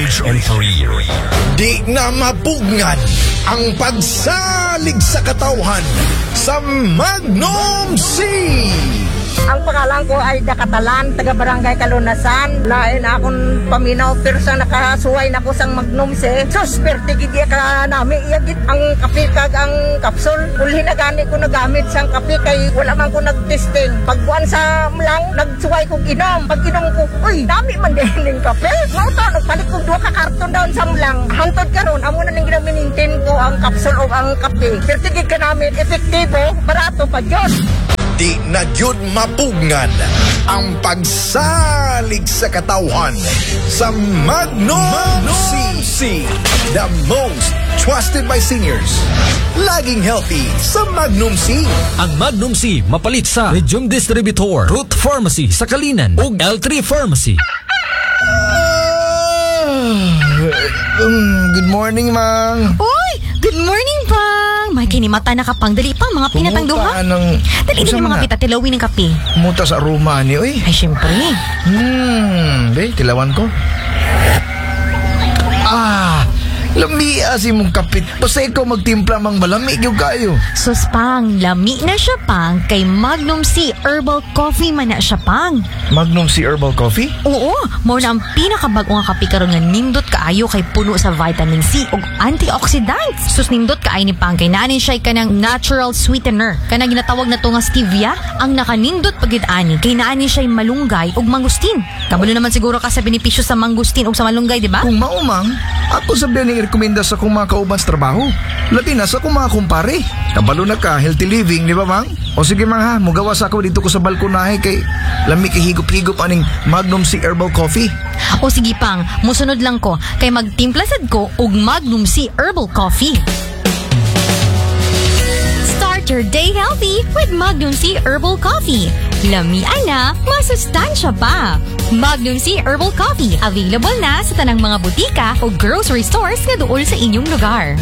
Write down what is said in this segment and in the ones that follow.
Marriage and Career. Di na mapugngan ang pagsalig sa katawhan sa Magnum C. Ang pangalan ko ay Dakatalan, taga Barangay Kalunasan. Lain akong paminaw, pero sa nakasuway na ko sang Magnum C. Sus, pertigid ka namin, iyagit ang kape kag ang kapsul. Ulhi na gani ko nagamit sang kape, kay wala man ko nag-testing. Pagbuan sa mlang, nagsuway ko inom. Pag inom ko, uy, dami man din ng kape. Mauto, nagpalit ko 2 ka karton doon sa mlang. Hantod ka ron, amo na nang ginaminintin ko ang kapsul o ang kape. Pertigid ka namin, epektibo, barato pa Diyos. Di na jud mapugngan ang pagsalig sa katawhan sa Magnum C. The most trusted by seniors. Laging healthy sa Magnum C. Ang Magnum C mapalit sa Medium Distributor, Root Pharmacy sa Kalinan ug L3 Pharmacy. Good morning, Mang. Uy! Good morning, Pang! May kinimata na kapang. Dali pa, mga pinatang duha. Dali din yung mga pitatilawin ng kape. Muta sa aroma ni, oy. Ay, syempre. Tilawan ko. Lamia si mong kapit. Basta ikaw magtimpla mang malamig yung kayo. Sus, Pang, lami na siya, Pang. Kay Magnum C Herbal Coffee man na siya, Pang. Magnum C Herbal Coffee? Oo, mo na ang pinakabagong nga kape karon nga nindot kaayo kay puno sa vitamin C ug antioxidants. Sus, nindot kaay ni Pang kay naanin siya kanang natural sweetener. Kanang ginatawag na to nga stevia, ang nakanindot pagid ani kay naanin siya malunggay ug mangustin. Kabalo naman siguro ka sa benepisyo sa mangustin ug sa malunggay, di ba? Kung maumang, ako sabihin i-rekomenda sa kong mga kauban sa trabaho. Labi na sa kong mga kumpare. Kabalo na ka, healthy living, di ba, Mang? O sige, Mang, ha, mugawas ako dito ko sa balkonahe kay lami kay higop-higop aning Magnum C Herbal Coffee. O sige, Pang, musunod lang ko kay magtimpla sad ko og Magnum C Herbal Coffee. Start your day healthy with Magnum C Herbal Coffee. Lamian na, masustansya pa. Magnum C Herbal Coffee, available na sa tanang mga butika o grocery stores na dool sa inyong lugar.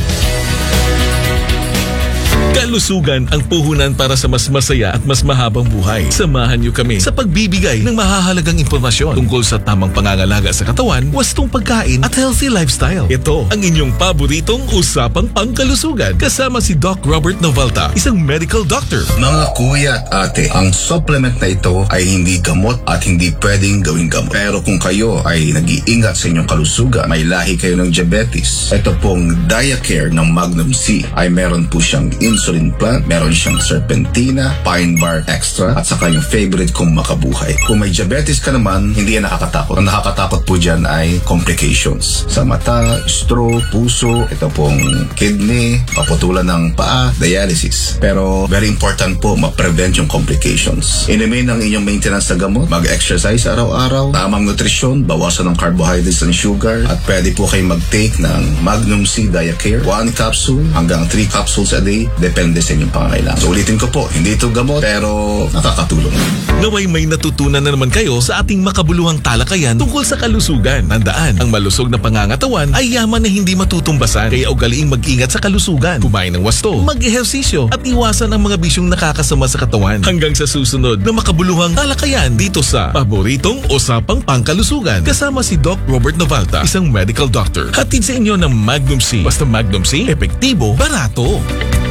Kalusugan ang puhunan para sa mas masaya at mas mahabang buhay. Samahan niyo kami sa pagbibigay ng mahahalagang impormasyon tungkol sa tamang pangangalaga sa katawan, wastong pagkain at healthy lifestyle. Ito ang inyong paboritong usapang pangkalusugan kasama si Doc Robert Novalta, isang medical doctor. Mga kuya at ate, ang supplement na ito ay hindi gamot at hindi pwedeng gawing gamot. Pero kung kayo ay nag-iingat sa inyong kalusugan, may lahi kayo ng diabetes, ito pong Diacare ng Magnum C ay meron po siyang insulin plant, meron siyang serpentina, pine bark extra, at saka yung favorite kong makabuhay. Kung may diabetes ka naman, hindi yan nakakatakot. Ang nakakatakot po dyan ay complications. Sa mata, stroke, puso, ito pong kidney, paputulan ng paa, dialysis. Pero very important po, ma-prevent yung complications. Inumin ang inyong maintenance na gamot, mag-exercise araw-araw, tamang nutrisyon, bawasan ng carbohydrates and sugar, at pwede po kayo mag-take ng Magnum C Diacare, 1 capsule hanggang 3 capsules a day, depende sa inyong pangangailangan. So ulitin ko po, hindi ito gamot pero nakakatulong. Naway may natutunan na naman kayo sa ating makabuluhang talakayan tungkol sa kalusugan. Tandaan, ang malusog na pangangatawan ay yaman na hindi matutumbasan. Kaya ugaliing mag-ingat sa kalusugan. Kumain ng wasto, mag-ehersisyo at iwasan ang mga bisyong nakakasama sa katawan. Hanggang sa susunod na makabuluhang talakayan dito sa paboritong usapang pangkalusugan kasama si Doc Robert Novalta, isang medical doctor. Hatid sa inyo ng Magnum C. Basta Magnum C, epektibo, barato.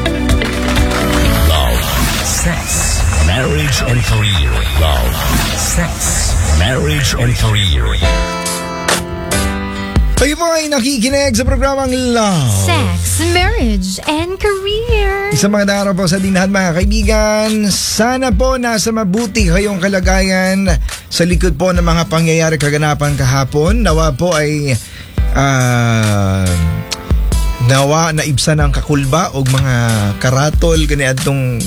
Sex, marriage and career. Love, sex, marriage and career. Kayo po ay nakikinig sa programang Love, Sex, Marriage, and Career. Isang magandang araw po sa ating lahat, mga kaibigan. Sana po nasa mabuti kayong kalagayan sa likod po ng mga pangyayari kaganapan kahapon. Nawa po ay nawa na ibsan ang kakulba o mga karatol kaniadtong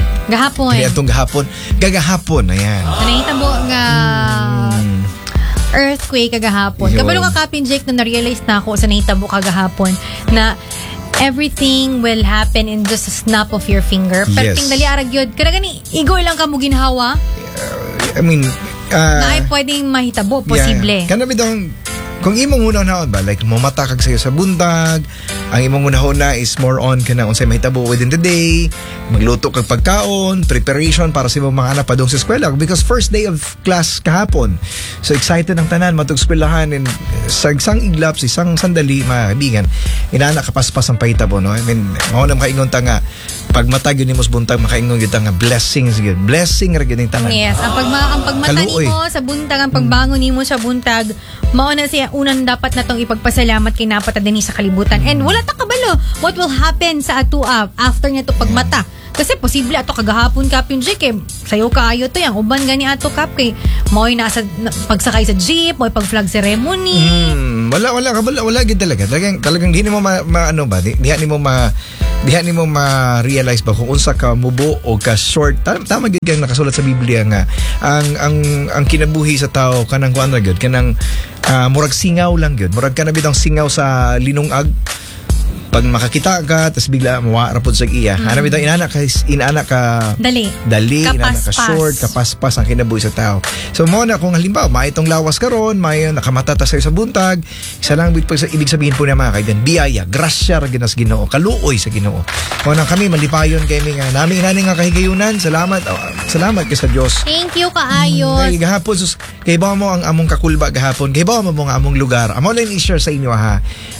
gagahapon, ayan. Nakita mo nga earthquake kagahapon. Kabalo ka Kapin Jake na na-realize na ako sa nahitabo kagahapon na everything will happen in just a snap of your finger. Pero tingdali arag yun. Kada gani, igoy lang ka mo ginhawa. Na ay pwedeng mahitabo, posible. Kana bitong kung imong una na ba, like mamata kag sayo sa buntag, Ang imong unahuna is more on kanang unsay mahitabo within the day, magluto kag pagkaon, preparation para sa imong mga anak padung sa eskwela because first day of class kahapon. So excited ang tanan matug eskwelahan and sa isang iglap, sa isang sandali mga kaibigan, inana kapaspas ang pahitabo no. I mean, mao na makaingon ta nga pag matag yun nimos buntag makaingon gyud ta nga blessings gyud. Blessing ra gyud ang tanan. Yes, ang pagmata Kaluoy. nimo sa buntag, ang pagbangon nimo sa buntag, mao na siya unang dapat natong ipagpasalamat kay napata dinhi sa kalibutan. And wala ta kabalo what will happen sa ato after niya to pagmata. Kasi posible ato kagahapon kapin Jay kay sayo kaayo to yang uban gani ato kap kay mo'y nasa pagsakay sa jeep, mo'y pag-flag ceremony. Wala gid talaga. Talagang di nimo ano ba? Diha nimo ma-realize ba kung unsa ka mubo o ka short. Tama gid kang nakasulat sa Biblia nga ang kinabuhi sa tao kanang kuan ra gyud kanang murag singaw lang gyud. Murag kana bitang singaw sa linungag. Pag makakita ka, tapos bigla mawara po sa iya. Ano bitaw, inana ka dali, inana ka short, kapaspas ang kinabuhi sa tao. So mo na kung halimbawa, may itong lawas karon, may nakamatata sa'yo sa buntag, isa lang ibig sabihin po na mga kaibigan, biyaya, grasya ra ginas Ginoo, kaluoy sa Ginoo. Mo na kami malipayon kay nga namin inani nga kahigayunan. Salamat kay sa Dios. Thank you kaayos. Kay gahapon kay ba mo ang among kakulba gahapon, kay ba mo ang among lugar. Amo lang i-share sa inyo ha.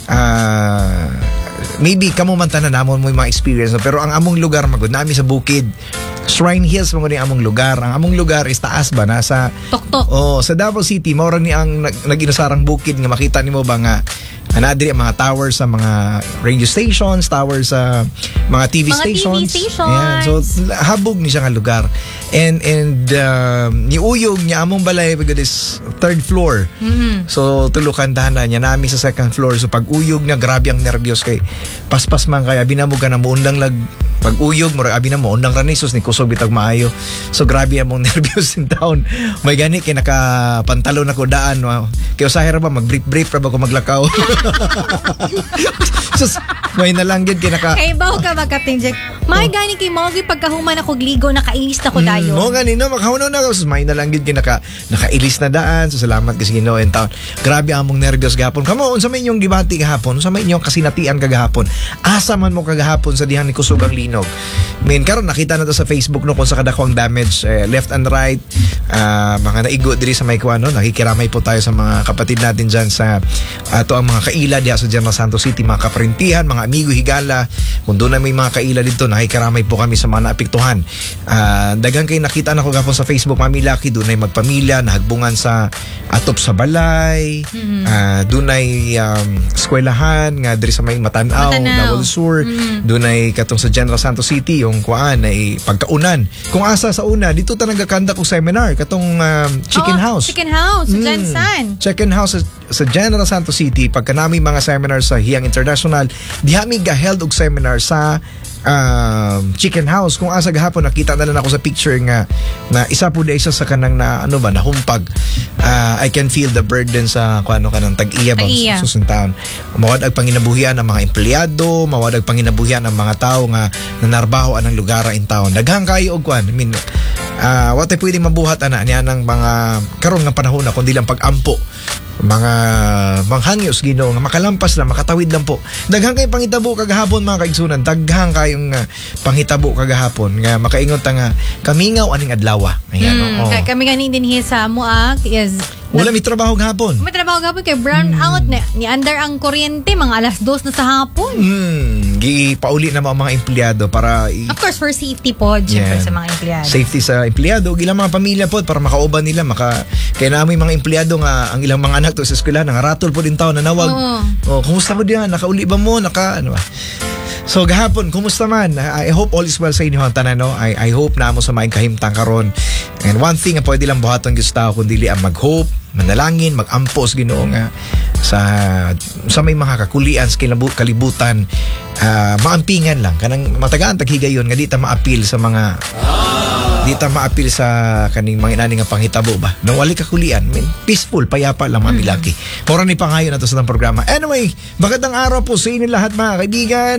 Maybe kamo man tanan namon mo yung mga experience pero ang among lugar magud nami sa bukid Shrine Hills mo ni among lugar. Ang among lugar is taas ba nasa Tuktok. sa Davao City mao ra ni ang naginasarang bukid nga makita nimo ba nga anadiri ang mga towers sa mga radio stations, towers sa mga TV stations. Ayan, so habog ni siya nga lugar. And ni uyog niya among balay pagod is third floor. So tulukan dana niya nami sa second floor. So pag uyog niya grabe ang nervyos kay paspas man kaya binamo ka na muundang lag pag uyog mo abi na mo undang ranisos ni kusog bitag maayo. So grabe among nervyos in town. May gani kay naka pantalon ako daan. Wow. Kay usahay ra ba mag-brief ra ba ko maglakaw. Sus, may nalanggid kay naka Kay bawo ka magkating Jack. May gani kay mo pagkahuman ako gligo nakailis na ko dayon. Mo gani no makahuna na sus may nalanggid kay nakailis na daan. So salamat kasi Ginoo in town. Grabe among nervyos gahapon. Kamo unsa may inyong gibati gahapon? Unsa may inyong kasinatian kagahapon? Asa man mo kagahapon sa dihan ni kusog ang linog. Karon nakita na to sa Facebook no kung sa kadako ang damage left and right. Mga naigo diri sa may kuano, nakikiramay po tayo sa mga kapatid natin diyan sa ato ang mga kaila diha sa General Santos City, mga kaprintihan, mga amigo higala. Kung doon na may mga kaila dito, nakikiramay po kami sa mga naapektuhan. Daghang kay nakita na ko gapon sa Facebook, Mami Lucky, doon ay magpamilya, nahagbungan sa atop sa balay, doon ay eskwelahan nga diri sa may Matanaw, Davao Sur, doon ay katong sa General Santos City, yung kuan ay pagkaunan. Kung asa sa una, dito ta nagakanda ko seminar, katong Chicken House. Chicken House, sa Jansan. Chicken House sa General Santos City, pagka namin mga seminar sa Hiyang International, diha mi ga-held og seminar sa Chicken House. Kung asa gahapon nakita na lang ako sa picture nga na isa po isa sa kanang na ano ba nahumpag. I can feel the burden sa kuano kanang tag-iya ba susuntaon. Mawad ang panginabuhian ng mga empleyado, mawad ang panginabuhian ng mga tao nga nanarbaho anang lugar in town. Daghang kayo og kuan. I mean, what ay pwedeng mabuhat ana niya ng mga karon nga panahon na kundi lang pag-ampo mga manghangyos Ginoo nga makalampas lang makatawid lang po. Daghang kay pangitabo kagahapon mga kaigsunan, daghang kayong panghitabo kagahapon nga makaingon ta nga kamingaw aning adlaw. Ayan Kami ganin din sa Muak is wala may trabaho gahapon. May trabaho gahapon kay brown out ni under ang kuryente mga alas 2 na sa hapon. Gipauli na mga empleyado para of course for safety po syempre sa mga empleyado. Safety sa empleyado, ilang mga pamilya po para makauban nila kaya namin mga empleyado nga ang ilang mga anak to sa eskwela nangaratol po din taon nanawag. Kumusta mo diyan? Nakauli ba mo? ano ba? So gahapon, kumusta man? I hope all is well sa inyo tanan no. I hope na mo sa maing kahimtang karon. And one thing nga pwede lang buhaton gyud tao kundi ang mag-hope, manalangin, mag-ampos Ginoo nga sa may mga kakulian sa kalibutan, maampingan lang kanang matagaan taghigayon nga di ta maapil sa mga maapil sa kaning mga inani nga panghitabo ba. Nang wali kakulian, peaceful, payapa lang Mami Lucky. Mura ni pangayon na to sa programa. Anyway, magandang araw po sa inyo lahat mga kaibigan.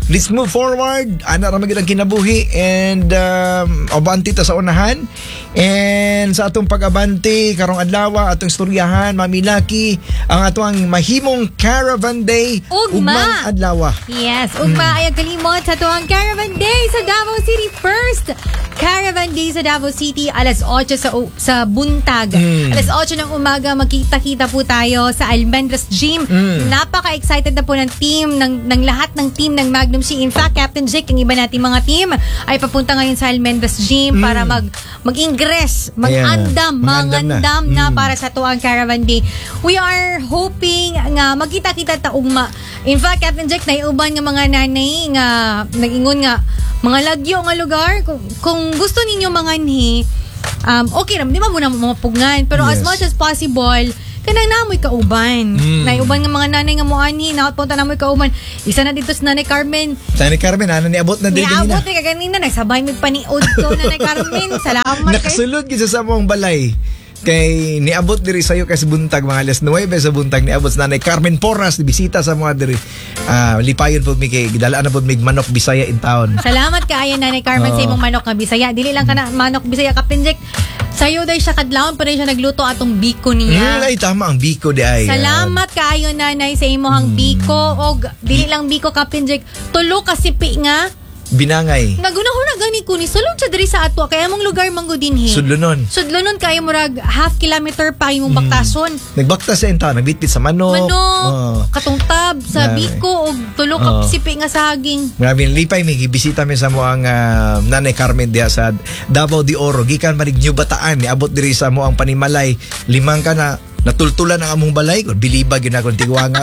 let's move forward. Ana ra magid ang kinabuhi and abanti ta sa unahan. And sa atong pag-abanti karong adlaw atong istoryahan mamilaki ang atong mahimong Caravan Day Ugma adlaw. Yes, ugma ay kalimot sa tuwang Caravan Day sa Davao City. First Caravan Day sa Davao City, alas 8 sa buntag. Alas 8 ng umaga, magkita-kita po tayo sa Almendras Gym. Napaka-excited na po ng team, ng lahat ng team ng Magnum C. In fact, Captain Jake, ang iba nating mga team, ay papunta ngayon sa Almendras Gym para mag-ingress, mag-andam na para sa tuwang Caravan Day. We are hoping nga magkita-kita ta ugma. In fact, Captain Jake, naiuban nga mga nanay nga nag-ingon nga mga lagyo nga lugar kung gusto ninyo manganhi okay ram di ba muna mapugngan pero as much as possible kanang namoy kauban naiuban nga mga nanay nga moanhi napunta namoy kauban isa na dito sa Nanay Carmen ano niabot na din niabot ni kaganina nagsabay magpaniod ko Nanay Carmen salamat nakasulod gid sa among balay kay niabot diri sayo kasi buntag mga alas 9 sa buntag niabot sa Nanay Carmen Porras bisita sa mga diri lipayon po mi kay gidala na po mig manok Bisaya in town. Salamat kaayo Nanay Carmen sa imong manok nga Bisaya dili lang kana manok Bisaya Captain Jack sayo day siya kadlawon pa rin siya nagluto atong biko niya. Ay tama ang biko di ay. Salamat kaayo nanay sa imong biko og dili lang biko Captain Jack tulo ka sipi nga binangay. Nagunahon na gani ko ni sulod sa diri sa ato kay among lugar manggo dinhi. Sudlonon kayo murag half kilometer pa imong baktason. Nagbaktas sa enta, nagbitbit sa manok. Katungtab sa biko og tulo ka sipi nga saging. Grabe lipay mi gibisita mi sa mo ang Nanay Carmen diha sa Davao de Oro gikan manig New Bataan niabot diri sa mo ang Panimalay limang ka na natultulan ang among balay ko bilibag yun akong tigwanga.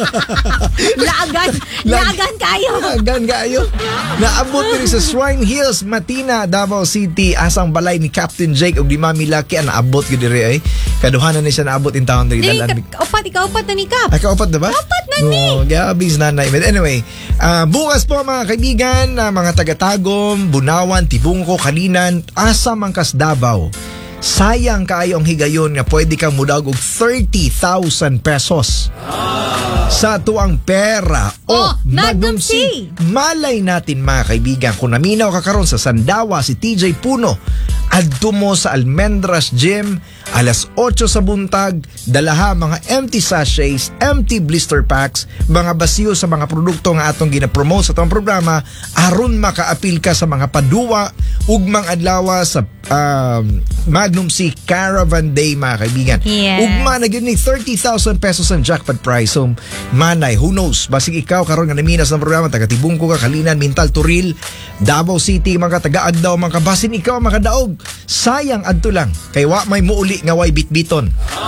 Lagan kayo naabot rin sa Shrine Hills Matina Davao City asang balay ni Captain Jake og di Mami Lucky naabot gyud diri ay kaduhanan ni siya naabot in town diri dalan upat na ni Cap kaupat na ba? Kaupat na ni gabis nanay but anyway bukas po mga kaibigan mga taga-Tagum Bunawan Tibungko Kalinan asa man kas Davao sayang kaayo ang higayon nga pwede kang mudag og 30,000 pesos sa tuang pera Magnum C. Malay natin mga kaibigan kung naminaw ka karon sa Sandawa si TJ Puno adto mo sa Almendras Gym alas 8 sa buntag dalaha mga empty sachets empty blister packs mga basiyo sa mga produkto nga atong gina-promote sa atong programa aron makaapil ka sa mga paduwa ugmang adlaw sa Magnum C Caravan Day mga kaibigan. Ugma na gyud ni 30,000 pesos ang jackpot prize. So manay who knows basig ikaw karon nga naminas ng programa taga Tibungko ka Kalinan Mintal Turil Davao City mga taga-Agdao mga basin ikaw mga daog sayang adto lang kay wa may muuli nga way bitbiton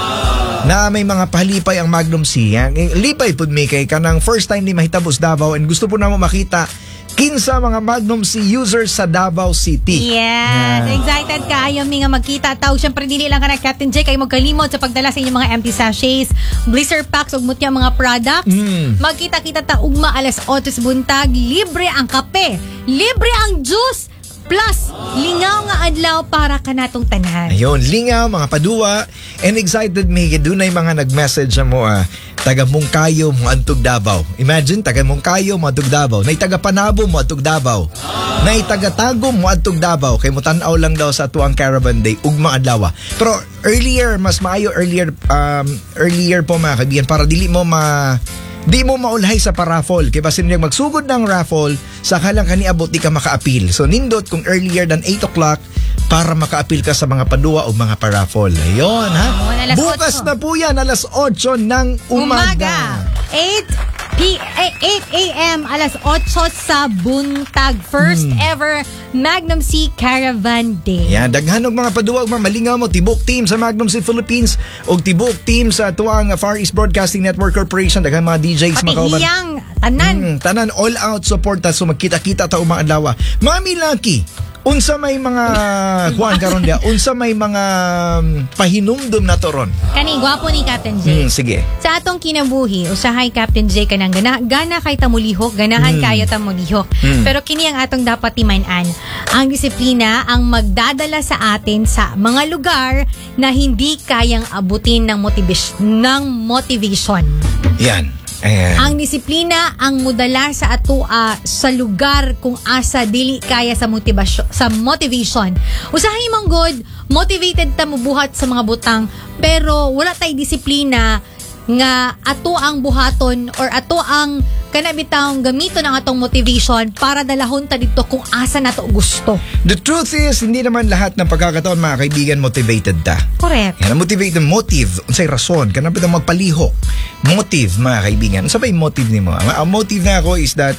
na may mga pahalipay ang Magnum C. Lipay pud mi kay kanang first time ni mahitabos Davao and gusto po namo makita kinsa mga Magnum C users sa Davao City. Yes, excited kaayo mi nga magkita taw. Syempre dili lang kana Captain Jake kay magkalimot sa pagdala sa inyong mga empty sachets, blister packs ug mutya mga products. Magkita-kita ta ugma alas 8 buntag, libre ang kape, libre ang juice. Plus, lingaw nga adlaw para kanatong tanan. Ayun, lingaw, mga paduwa. And excited me, dunay mga nag-message mo taga Mungkayo mo antog Davao. Imagine, taga Mungkayo mo antog Davao. Nay taga Panabo mo antog Davao. Nay taga Tagum mo antog Davao. Kay mo tan-aw lang daw sa tuang Caravan Day ugma adlaw. Pero earlier, mas maayo earlier po mga kaibigan para dili mo di mo maulhay sa paraffol kay basin niyang magsugod ng raffle saka lang kaniabot di ka maka-appeal. So nindot kung earlier than 8 o'clock para maka-appeal ka sa mga paduwa o mga paraffol. Ayun ha. Bukas na po yan alas 8 ng umaga. 8 a.m. alas 8 sa buntag. First ever Magnum C Caravan Day. Yan, daghan og mga paduwa ug malingaw mo tibok team sa Magnum C Philippines og tibok team sa tuang Far East Broadcasting Network Corporation daghan mga DJs makauban. Patihiyang tanan all out support ta so magkita-kita ta umang adlaw. Mami Lucky, unsa may mga kuan karon dia? Unsa may mga pahinumdum na toron? Kani gwapo ni Captain J. Sige. Sa atong kinabuhi, usahay Captain J kanang gana kay tamulihok, ganahan kayo tamulihok. Pero kini ang atong dapat timan-an. Ang disiplina ang magdadala sa atin sa mga lugar na hindi kayang abutin ng motivation. Yan. Ayan. Ang disiplina ang mudala sa atua sa lugar kung asa dili kaya sa motivation. Usahay mong good, motivated ta mo buhat sa mga butang, pero wala tay disiplina nga ato ang buhaton or ato ang kanabitang gamiton ang atong motivation para dalahon ta dito kung asa nato gusto. The truth is, hindi naman lahat ng pagkakataon, mga kaibigan, motivated ta. Correct. Yan ang motivated motive, unsay rason, kanang bitang magpalihok. Motive, mga kaibigan. Unsa ba yung motive nimo? Ang motive na ako is that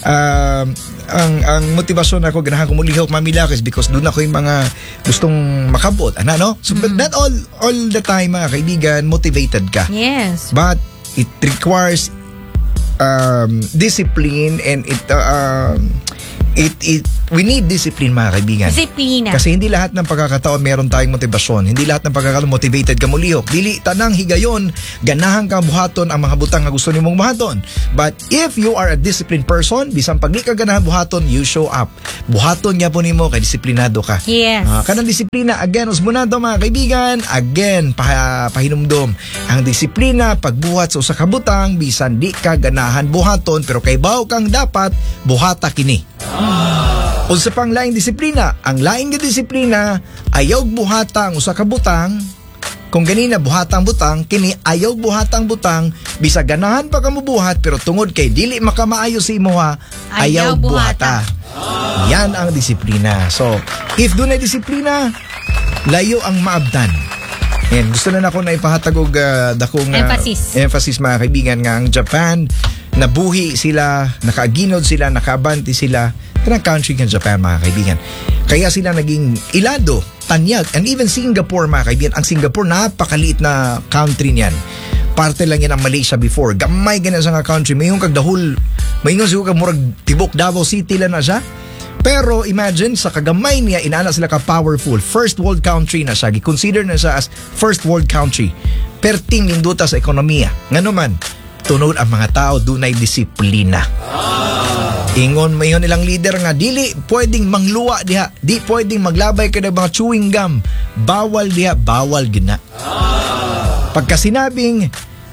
ang motivasyon ako ganahan ko mulihok mamilakis because doon ako yung mga gustong makabot. No? So but not all the time, mga kaibigan, motivated ka. Yes. But it requires discipline, and we need discipline, mga kaibigan. Disiplina. Kasi hindi lahat ng pagkakataon meron tayong motibasyon. Hindi lahat ng pagkakataon motivated ka mulihok. Dili tanang higayon ganahan kang buhaton ang mga butang nga gusto nimong buhaton. But if you are a disciplined person, bisan pag di ka ganahan buhaton, you show up. Buhaton niya po nimo kay disiplinado ka. Yes. Kanang disiplina, again, usbunado, mga kaibigan, again, pahinumdom. Ang disiplina, pagbuhat sa usa ka butang, bisan di ka ganahan buhaton, pero kay baw kang dapat, buhata kini. Unsa pang laing disiplina? Ang laing nga disiplina, ayaw buhatang usa ka butang. Kung ganina buhatang butang, kini ayaw buhatang butang, bisa ganahan pa ka buhat, pero tungod kay dili makamaayo si imuha, ayaw buhata. Yan ang disiplina. So, if doon ay disiplina, layo ang maabdan. Yan, gusto na ako na ipahatag og dakong emphasis, mga kaibigan, nga ang Japan, nabuhi sila, nakaaginod sila, nakaabante sila, kanang country ng Japan, mga kaibigan. Kaya sila naging ilado, tanyag, and even Singapore, mga kaibigan. Ang Singapore, napakaliit na country niyan. Parte lang yan ang Malaysia before. Gamay ganyan sa nga country. Mayroong kagdahol, mayroong siguro murag tibok Davao City lang na siya. Pero imagine, sa kagamay niya, inaana sila ka-powerful. First world country na siya. Consider na siya as first world country. Perting ninduta sa ekonomiya. Nga naman, tunod ang mga tao, dunay disiplina. Ingon mayon ilang leader nga, dili pwedeng mangluwa diha. Di pwedeng maglabay ka ng mga chewing gum. Bawal diha, bawal gina. Pagka sinabing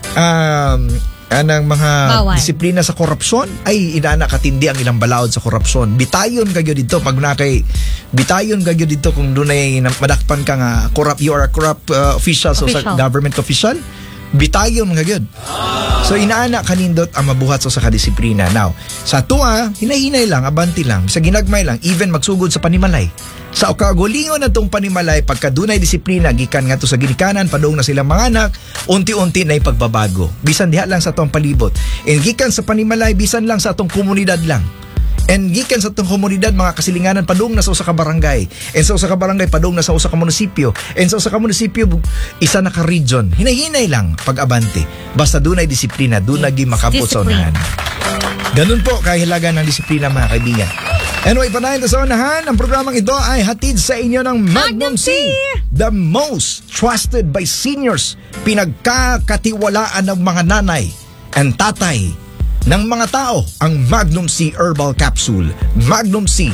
anang mga bawal. Disiplina sa korupsyon, ay inaana katindi ang ilang balaod sa korupsyon. Bitayon kayo dito pag nakay bitayon kayo dito kung dunay madakpan ka nga corrupt, you are a corrupt official, so sa government official, bitayon nga gyud. So inaana kanindot ang mabuhat sa kadisiplina. Now, sa tuwa, hinahinay lang, abanti lang, sa ginagmay lang, even magsugod sa panimalay. Sa kagulingon na tong panimalay, pagka dunay disiplina, gikan nga to sa ginikanan, padung na silang mga anak, unti-unti na ipagbabago. Bisan diha lang sa atong palibot. And gikan sa panimalay, bisan lang sa atong komunidad lang. And gikan sa itong komunidad, mga kasilinganan, padung na sa usa ka barangay. And sa usa ka barangay, padung na sa usa ka munisipyo. And sa usa ka munisipyo, isa na ka region. Hinahinay lang pag-abante. Basta dunay disiplina, dunay makapot sa unahan. Ganun po kahilaga ng disiplina, mga kaibigan. Anyway, panahin sa unahan, ang programang ito ay hatid sa inyo ng Magnum C, the most trusted by seniors. Pinagkakatiwalaan ng mga nanay and tatay ng mga tao, ang Magnum C Herbal Capsule, Magnum C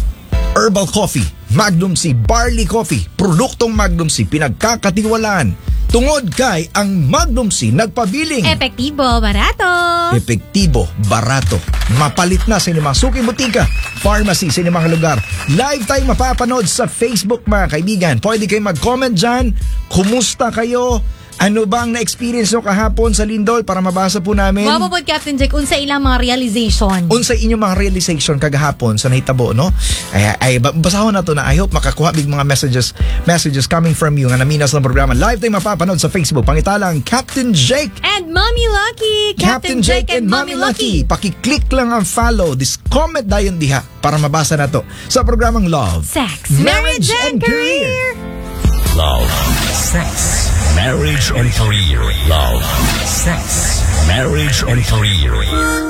Herbal Coffee, Magnum C Barley Coffee, produktong Magnum C, pinagkakatiwalaan. Tungod kay ang Magnum C nagpabiling Epektibo, barato. Epektibo, barato. Mapalit na sa inyong suking butika, pharmacy, sa inyong mga lugar. Live tayo mapapanood sa Facebook, mga kaibigan. Pwede kayo mag-comment dyan. Kumusta kayo? Ano bang na-experience nyo kahapon sa Lindol para mabasa po namin? Wow po, Captain Jack, unsa ilang mga realization? Unsa inyong mga realization kagahapon sa nahitabo, no? Ay basahon na to na I hope makakuha big mga messages coming from you nga naminas ng programa. Live tayo mapapanood sa Facebook. Pangitalang Captain Jake and Mommy Lucky. Captain Jake and Mommy Lucky. Paki-click lang ang follow. This comment dayon diha para mabasa na to sa programang Love, Sex, Marriage and Career. Love, sex, marriage and career. Love, sex, marriage and career.